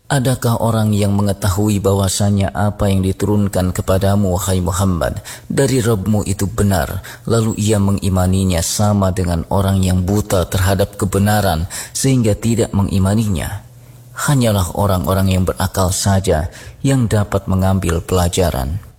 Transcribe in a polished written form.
Adakah orang yang mengetahui bahwasanya apa yang diturunkan kepadamu, wahai Muhammad, dari Rabb-Mu itu benar, lalu ia mengimaninya sama dengan orang yang buta terhadap kebenaran sehingga tidak mengimaninya? Hanyalah orang-orang yang berakal saja yang dapat mengambil pelajaran.